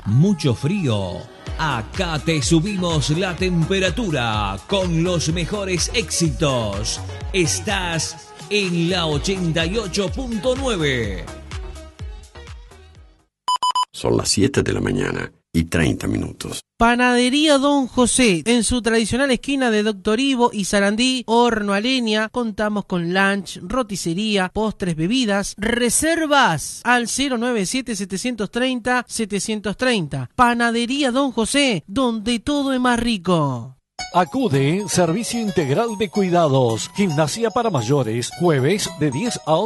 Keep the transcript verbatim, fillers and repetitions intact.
mucho frío. Acá te subimos la temperatura con los mejores éxitos. Estás en la ochenta y ocho punto nueve. Son las siete de la mañana y treinta minutos. Panadería Don José, en su tradicional esquina de Doctor Ivo y Sarandí, horno a leña. Contamos con lunch, roticería, postres, bebidas. Reservas al cero nueve siete, siete tres cero, siete tres cero. Panadería Don José, donde todo es más rico. Acude, Servicio Integral de Cuidados, Gimnasia para Mayores, jueves de diez a